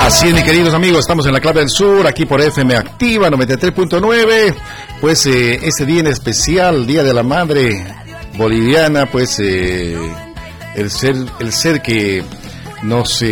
Así es, mis queridos amigos, estamos en la Clave del Sur, aquí por FM Activa 93.9. Pues ese día en especial, Día de la Madre Boliviana, pues el ser que nos